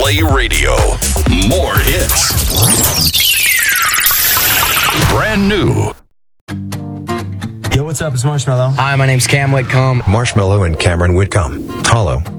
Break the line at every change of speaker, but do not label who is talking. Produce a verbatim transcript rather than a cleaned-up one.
Play Radio. More hits. Brand new.
Yo, what's up? It's Marshmello.
Hi, my name's Cam Whitcomb.
Marshmello and Cameron Whitcomb. Hollow.